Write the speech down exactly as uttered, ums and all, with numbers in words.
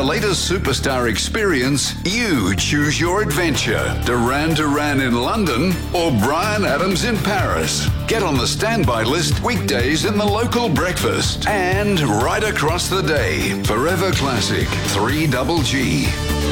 latest superstar experience, you choose your adventure. Duran Duran in London or Bryan Adams in Paris. Get on the standby list weekdays in the local breakfast and right across the day. Forever Classic, three double G.